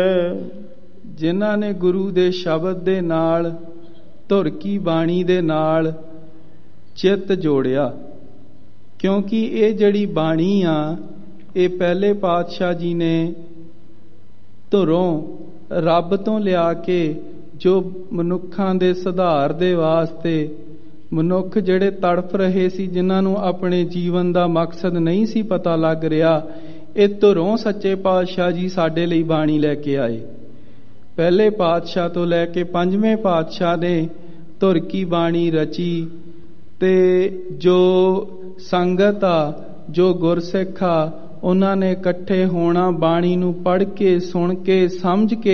ਜਿਨ੍ਹਾਂ ਨੇ ਗੁਰੂ ਦੇ ਸ਼ਬਦ ਦੇ ਨਾਲ, ਧੁਰ ਕੀ ਬਾਣੀ ਦੇ ਨਾਲ ਚਿੱਤ ਜੋੜਿਆ। ਕਿਉਂਕਿ ਇਹ ਜਿਹੜੀ ਬਾਣੀ ਆ, ਇਹ ਪਹਿਲੇ ਪਾਤਸ਼ਾਹ ਜੀ ਨੇ ਧੁਰੋਂ ਰੱਬ ਤੋਂ ਲਿਆ ਕੇ ਜੋ ਮਨੁੱਖਾਂ ਦੇ ਸੁਧਾਰ ਦੇ ਵਾਸਤੇ, ਮਨੁੱਖ ਜਿਹੜੇ ਤੜਫ ਰਹੇ ਸੀ, ਜਿਨ੍ਹਾਂ ਨੂੰ ਆਪਣੇ ਜੀਵਨ ਦਾ ਮਕਸਦ ਨਹੀਂ ਸੀ ਪਤਾ ਲੱਗ ਰਿਹਾ, ਇਹ ਧੁਰੋਂ ਸੱਚੇ ਪਾਤਸ਼ਾਹ ਜੀ ਸਾਡੇ ਲਈ ਬਾਣੀ ਲੈ ਕੇ ਆਏ। ਪਹਿਲੇ ਪਾਤਸ਼ਾਹ ਤੋਂ ਲੈ ਕੇ ਪੰਜਵੇਂ ਪਾਤਸ਼ਾਹ ਨੇ ਧੁਰ ਕੀ ਬਾਣੀ ਰਚੀ, ਤੇ ਜੋ ਸੰਗਤ ਆ, ਜੋ ਗੁਰਸਿੱਖ ਆ, ਉਹਨਾਂ ਨੇ ਇਕੱਠੇ ਹੋਣਾ, ਬਾਣੀ ਨੂੰ ਪੜ੍ਹ ਕੇ, ਸੁਣ ਕੇ, ਸਮਝ ਕੇ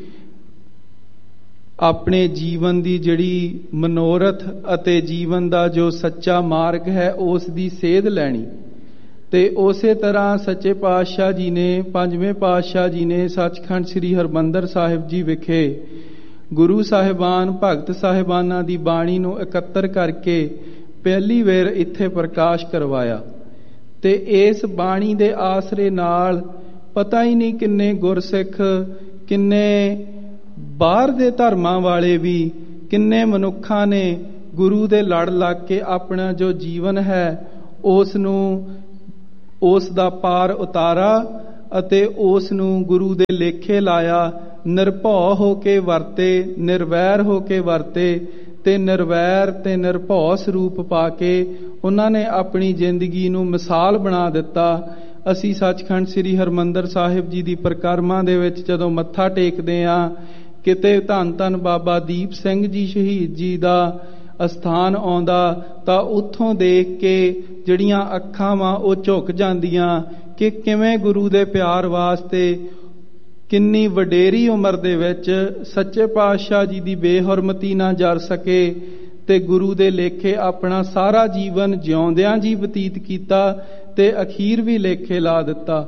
ਆਪਣੇ ਜੀਵਨ ਦੀ ਜਿਹੜੀ ਮਨੋਰਥ ਅਤੇ ਜੀਵਨ ਦਾ ਜੋ ਸੱਚਾ ਮਾਰਗ ਹੈ, ਉਸ ਦੀ ਸੇਧ ਲੈਣੀ। ਤੇ ਉਸੇ ਤਰ੍ਹਾਂ ਸੱਚੇ ਪਾਤਸ਼ਾਹ ਜੀ ਨੇ, ਪੰਜਵੇਂ ਪਾਤਸ਼ਾਹ ਜੀ ਨੇ ਸੱਚਖੰਡ ਸ੍ਰੀ ਹਰਿਮੰਦਰ ਸਾਹਿਬ ਜੀ ਵਿਖੇ ਗੁਰੂ ਸਾਹਿਬਾਨ, ਭਗਤ ਸਾਹਿਬਾਨਾਂ ਦੀ ਬਾਣੀ ਨੂੰ ਇਕੱਤਰ ਕਰਕੇ ਪਹਿਲੀ ਵਾਰ ਇੱਥੇ ਪ੍ਰਕਾਸ਼ ਕਰਵਾਇਆ। ਤੇ ਇਸ ਬਾਣੀ ਦੇ ਆਸਰੇ ਨਾਲ ਪਤਾ ਹੀ ਨਹੀਂ ਕਿੰਨੇ ਗੁਰਸਿੱਖ, ਕਿੰਨੇ ਬਾਹਰ ਦੇ ਧਰਮਾਂ ਵਾਲੇ ਵੀ, ਕਿੰਨੇ ਮਨੁੱਖਾਂ ਨੇ ਗੁਰੂ ਦੇ ਲੜ ਲੱਗ ਕੇ ਆਪਣਾ ਜੋ ਜੀਵਨ ਹੈ ਉਸ ਨੂੰ, ਉਸ ਦਾ ਪਾਰ ਉਤਾਰਾ ਅਤੇ ਉਸ ਨੂੰ ਗੁਰੂ ਦੇ ਲੇਖੇ ਲਾਇਆ। ਨਿਰਭਉ ਹੋ ਕੇ ਵਰਤੇ, ਨਿਰਵੈਰ ਹੋ ਕੇ ਵਰਤੇ, ਤੇ ਨਿਰਵੈਰ ਤੇ ਨਿਰਭਉ ਸਰੂਪ ਪਾ ਕੇ ਉਹਨਾਂ ਨੇ ਆਪਣੀ ਜ਼ਿੰਦਗੀ ਨੂੰ ਮਿਸਾਲ ਬਣਾ ਦਿੱਤਾ। ਅਸੀਂ ਸੱਚਖੰਡ ਸ੍ਰੀ ਹਰਿਮੰਦਰ ਸਾਹਿਬ ਜੀ ਦੀ ਪਰਿਕਰਮਾ ਦੇ ਵਿੱਚ ਜਦੋਂ ਮੱਥਾ ਟੇਕਦੇ ਹਾਂ, ਕਿਤੇ ਧੰਨ ਧੰਨ ਬਾਬਾ ਦੀਪ ਸਿੰਘ ਜੀ ਸ਼ਹੀਦ ਜੀ ਦਾ ਅਸਥਾਨ ਆਉਂਦਾ, ਤਾਂ ਉੱਥੋਂ ਦੇਖ ਕੇ ਜਿਹੜੀਆਂ ਅੱਖਾਂ ਵਾਂ ਉਹ ਝੁਕ ਜਾਂਦੀਆਂ ਕਿ ਕਿਵੇਂ ਗੁਰੂ ਦੇ ਪਿਆਰ ਵਾਸਤੇ ਕਿੰਨੀ ਵਡੇਰੀ ਉਮਰ ਦੇ ਵਿੱਚ ਸੱਚੇ ਪਾਤਸ਼ਾਹ ਜੀ ਦੀ ਬੇਹਰਮਤੀ ਨਾ ਜਰ ਸਕੇ ਤੇ ਗੁਰੂ ਦੇ ਲੇਖੇ ਆਪਣਾ ਸਾਰਾ ਜੀਵਨ ਜਿਉਂਦਿਆਂ ਜੀ ਬਤੀਤ ਕੀਤਾ ਤੇ ਅਖੀਰ ਵੀ ਲੇਖੇ ਲਾ ਦਿੱਤਾ।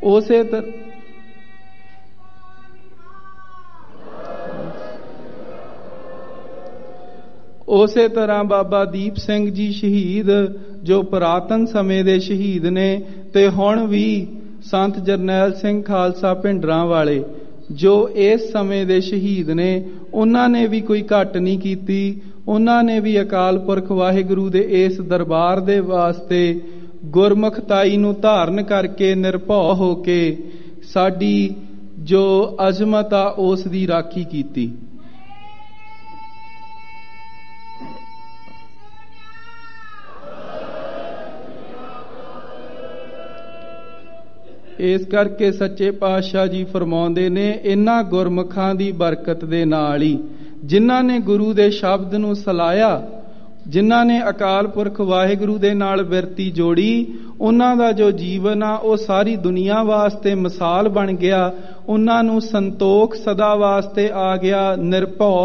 ਉਸੇ ਤਰ੍ਹਾਂ ਬਾਬਾ ਦੀਪ ਸਿੰਘ ਜੀ ਸ਼ਹੀਦ, ਜੋ ਪੁਰਾਤਨ ਸਮੇਂ ਦੇ ਸ਼ਹੀਦ ਨੇ, ਤੇ ਹੁਣ ਵੀ ਸੰਤ ਜਰਨੈਲ ਸਿੰਘ ਖਾਲਸਾ ਭਿੰਡਰਾਂ ਵਾਲੇ ਜੋ ਇਸ ਸਮੇਂ ਦੇ ਸ਼ਹੀਦ ਨੇ, ਉਹਨਾਂ ਨੇ ਵੀ ਕੋਈ ਘੱਟ ਨਹੀਂ ਕੀਤੀ। ਉਹਨਾਂ ਨੇ ਵੀ ਅਕਾਲ ਪੁਰਖ ਵਾਹਿਗੁਰੂ ਦੇ ਇਸ ਦਰਬਾਰ ਦੇ ਵਾਸਤੇ ਗੁਰਮੁਖਤਾਈ ਨੂੰ ਧਾਰਨ ਕਰਕੇ, ਨਿਰਭਉ ਹੋ ਕੇ ਸਾਡੀ ਜੋ ਅਜ਼ਮਤ ਆ ਉਸ ਦੀ ਰਾਖੀ ਕੀਤੀ। ਇਸ ਕਰਕੇ ਸੱਚੇ ਪਾਤਸ਼ਾਹ ਜੀ ਫਰਮਾਉਂਦੇ ਨੇ, ਇਹਨਾਂ ਗੁਰਮੁਖਾਂ ਦੀ ਬਰਕਤ ਦੇ ਨਾਲ ਹੀ, ਜਿਨ੍ਹਾਂ ਨੇ ਗੁਰੂ ਦੇ ਸ਼ਬਦ ਨੂੰ ਸਲਾਇਆ, ਜਿਨ੍ਹਾਂ ਨੇ ਅਕਾਲ ਪੁਰਖ ਵਾਹਿਗੁਰੂ ਦੇ ਨਾਲ ਬਿਰਤੀ ਜੋੜੀ, ਉਹਨਾਂ ਦਾ ਜੋ ਜੀਵਨ ਆ ਉਹ ਸਾਰੀ ਦੁਨੀਆ ਵਾਸਤੇ ਮਿਸਾਲ ਬਣ ਗਿਆ। ਉਹਨਾਂ ਨੂੰ ਸੰਤੋਖ ਸਦਾ ਵਾਸਤੇ ਆ ਗਿਆ। ਨਿਰਭਉ